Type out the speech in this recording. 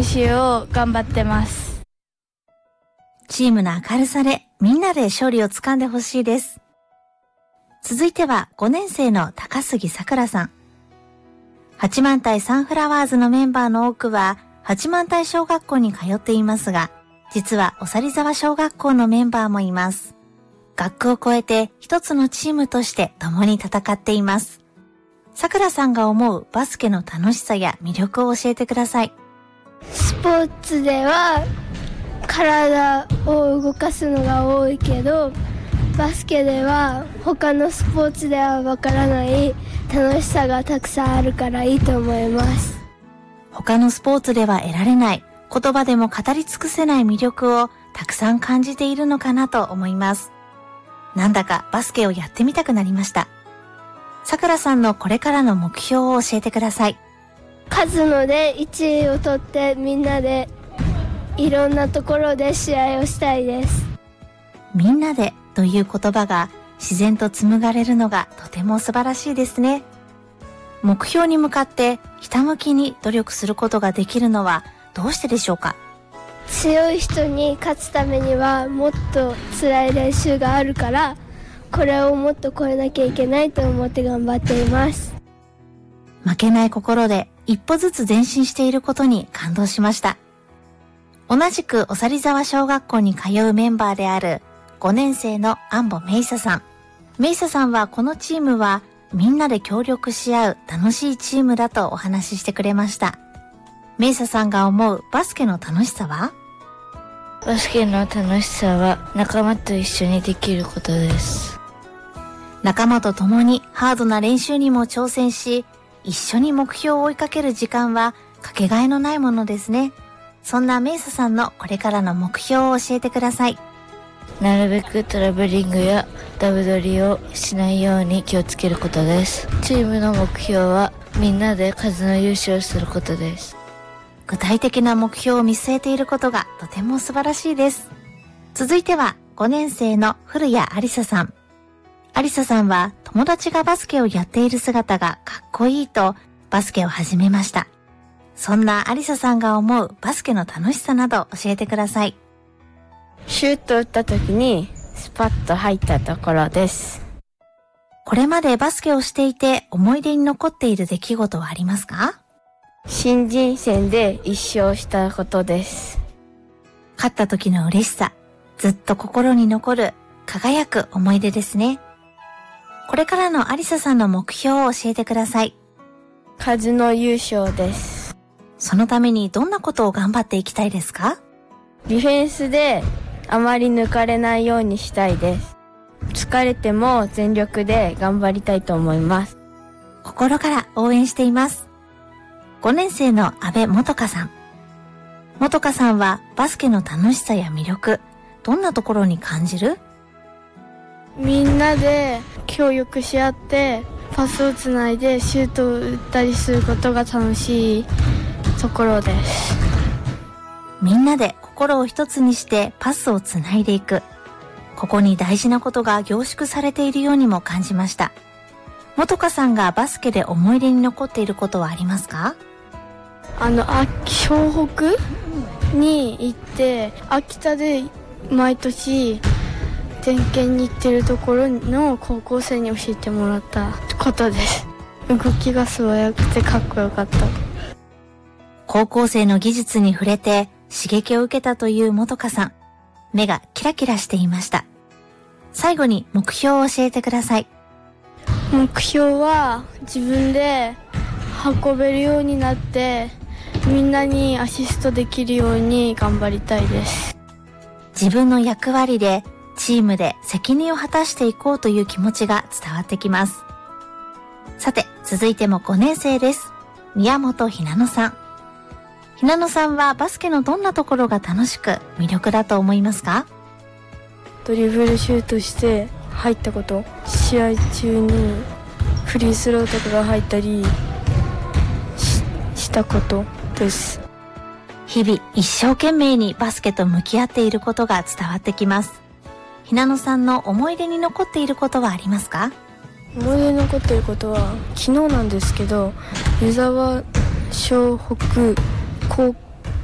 習を頑張ってます。 チームの明るさでみんなで勝利をつかんでほしいです。続いては5年生の高杉さくらさん。八幡平サンフラワーズのメンバーの多くは八幡平小学校に通っていますが、実はおさり沢小学校のメンバーもいます。学区を超えて一つのチームとして共に戦っています。さくらさんが思うバスケの楽しさや魅力を教えてください。 スポーツでは体を動かすのが多いけど、バスケでは他のスポーツではわからない楽しさがたくさんあるからいいと思います。 他のスポーツでは得られない、言葉でも語り尽くせない魅力をたくさん感じているのかなと思います。なんだかバスケをやってみたくなりました。さくらさんのこれからの目標を教えてください。 カズノで1位を取ってみんなでいろんなところで試合をしたいです。 みんなでという言葉が自然と紡がれるのがとても素晴らしいですね。目標に向かってひたむきに努力することができるのはどうしてでしょうか？ 強い人に勝つためにはもっと辛い練習があるから、これをもっと超えなきゃいけないと思って頑張っています。 負けない心で一歩ずつ前進していることに感動しました。同じくおさり沢小学校に通うメンバーである5年生の安保めいささん。めいささんはこのチームはみんなで協力し合う楽しいチームだとお話ししてくれました。めいささんが思うバスケの楽しさは？ バスケの楽しさは仲間と一緒にできることです。 仲間と共にハードな練習にも挑戦し、一緒に目標を追いかける時間はかけがえのないものですね。そんなめいささんのこれからの目標を教えてください。 なるべくトラベリングやダブ取りをしないように気をつけることです。チームの目標はみんなで数の優勝することです。 具体的な目標を見据えていることがとても素晴らしいです。続いては5年生の古谷ありささん。ありささんは友達がバスケをやっている姿がかっこいいとバスケを始めました。そんなありささんが思うバスケの楽しさなど教えてください。 シュート打った時にスパッと入ったところです。 これまでバスケをしていて思い出に残っている出来事はありますか？ 新人戦で1勝したことです。 勝った時の嬉しさ、ずっと心に残る輝く思い出ですね。これからのありささんの目標を教えてください。 数の優勝です。 そのためにどんなことを頑張っていきたいですか？ ディフェンスであまり抜かれないようにしたいです。疲れても全力で頑張りたいと思います。 心から応援しています。5年生の阿部元香さん。元香さんはバスケの楽しさや魅力、どんなところに感じる？ みんなで協力し合ってパスをつないでシュートを打ったりすることが楽しいところです。 みんなで心を一つにしてパスをつないでいく。ここに大事なことが凝縮されているようにも感じました。元香さんがバスケで思い出に残っていることはありますか？ 湘北に行って秋田で毎年点検に行ってるところの高校生に教えてもらったことです。動きが素早くてかっこよかった。 高校生の技術に触れて刺激を受けたという元香さん。目がキラキラしていました。最後に目標を教えてください。 目標は自分で運べるようになってみんなにアシストできるように頑張りたいです。 自分の役割でチームで責任を果たしていこうという気持ちが伝わってきます。さて、続いても5年生です。宮本ひなのさん。ひなのさんはバスケのどんなところが楽しく魅力だと思いますか？ ドリブルシュートして入ったこと、試合中にフリースローとかが入ったり したことです。 日々一生懸命にバスケと向き合っていることが伝わってきます。ひなのさんの思い出に残っていることはありますか？ 思い出に残っていることは昨日なんですけど、湯沢湘北高